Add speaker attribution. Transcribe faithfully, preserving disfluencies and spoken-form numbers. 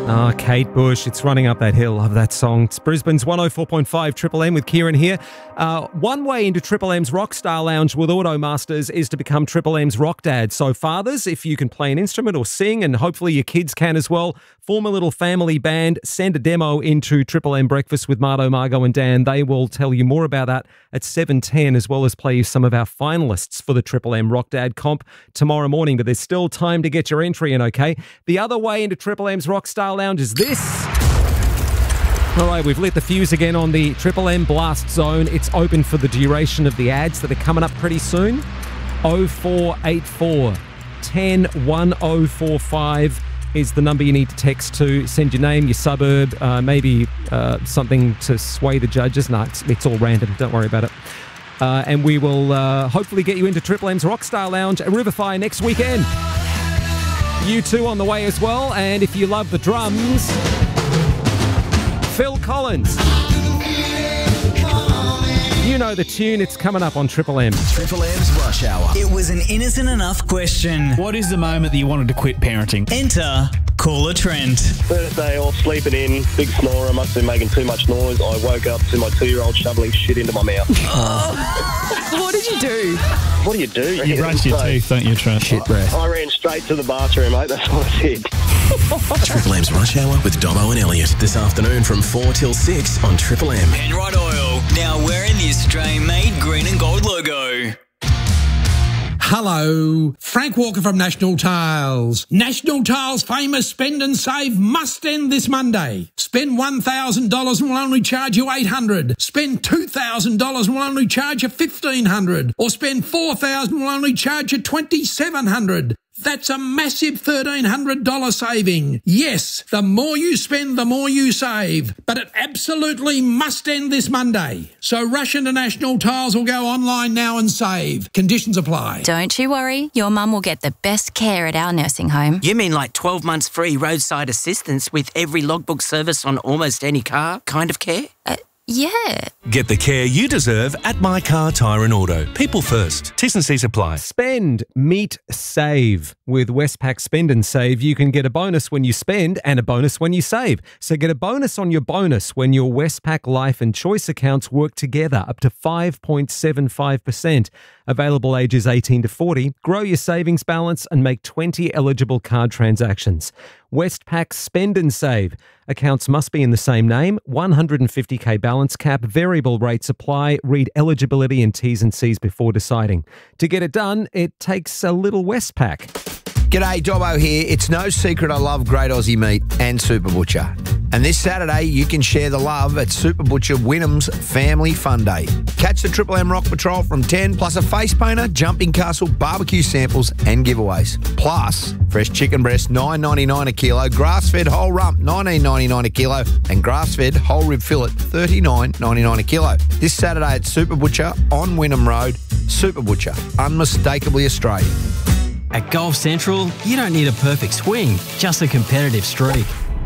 Speaker 1: Ah, Kate Bush, it's running up that hill. Love that song. It's Brisbane's one oh four point five Triple M with Kieran here. Uh, one way into Triple M's Rockstar Lounge with Automasters is to become Triple M's rock dad. So fathers, if you can play an instrument or sing, and hopefully your kids can as well, form a little family band, send a demo into Triple M Breakfast with Marto, Margo and Dan. They will tell you more about that at seven ten, as well as play you some of our finalists for the Triple M Rock Dad comp tomorrow morning. But there's still time to get your entry in, okay? The other way into Triple M's Rockstar Lounge is this. All right, we've lit the fuse again on the Triple M Blast Zone. It's open for the duration of the ads that are coming up pretty soon. oh four eight four, one oh, one oh four five is the number you need to text to. Send your name, your suburb, uh, maybe uh, something to sway the judges. No, it's, it's all random. Don't worry about it. Uh, and we will uh, hopefully get you into Triple M's Rockstar Lounge at Riverfire next weekend. You two on the way as well. And if you love the drums, Phil Collins. You know the tune. It's coming up on Triple M.
Speaker 2: Triple M's Rush Hour.
Speaker 3: It was an innocent enough question.
Speaker 4: What is the moment that you wanted to quit parenting?
Speaker 3: Enter Caller Trent.
Speaker 5: Thursday, all sleeping in, big snorer, must have been making too much noise. I woke up to my two-year-old shoveling shit into my mouth.
Speaker 6: Oh. What did you do?
Speaker 5: What do you do?
Speaker 4: You
Speaker 5: yeah,
Speaker 4: brush your
Speaker 5: so,
Speaker 4: teeth, don't you, Trent?
Speaker 2: Shit breath.
Speaker 5: I ran straight to the bathroom, mate. That's what I did.
Speaker 2: Triple M's Rush Hour with Dobbo and Elliot. This afternoon from four till six on Triple M.
Speaker 3: Penrite Oil, now wearing the Australian-made green and gold logo.
Speaker 7: Hello, Frank Walker from National Tiles. National Tiles' famous spend and save must end this Monday. Spend one thousand dollars and we'll only charge you eight hundred dollars. Spend two thousand dollars and we'll only charge you fifteen hundred dollars. Or spend four thousand dollars and we'll only charge you twenty-seven hundred dollars. That's a massive thirteen hundred dollars saving. Yes, the more you spend, the more you save. But it absolutely must end this Monday. So rush into National Tiles or go online now and save. Conditions apply.
Speaker 8: Don't you worry, your mum will get the best care at our nursing home.
Speaker 9: You mean like twelve months free roadside assistance with every logbook service on almost any car kind of care?
Speaker 8: Uh, yeah.
Speaker 10: Get the care you deserve at My Car Tyre and Auto. People first. T's and C's apply.
Speaker 1: Spend, meet, save. With Westpac Spend and Save, you can get a bonus when you spend and a bonus when you save. So get a bonus on your bonus when your Westpac Life and Choice accounts work together, up to five point seven five percent. Available ages eighteen to forty. Grow your savings balance and make twenty eligible card transactions. Westpac Spend and Save. Accounts must be in the same name. one hundred fifty k balance cap. Variable rates apply. Read eligibility and T's and C's before deciding. To get it done, it takes a little Westpac.
Speaker 11: G'day, Dobbo here. It's no secret I love Great Aussie Meat and Super Butcher. And this Saturday, you can share the love at Super Butcher Wynnum's Family Fun Day. Catch the Triple M Rock Patrol from ten, plus a face painter, jumping castle, barbecue samples and giveaways. Plus, fresh chicken breast, nine ninety-nine a kilo, grass-fed whole rump, nineteen ninety-nine a kilo, and grass-fed whole rib fillet, thirty-nine ninety-nine a kilo. This Saturday at Super Butcher on Wynnum Road. Super Butcher, unmistakably Australian.
Speaker 12: At Golf Central, you don't need a perfect swing, just a competitive streak.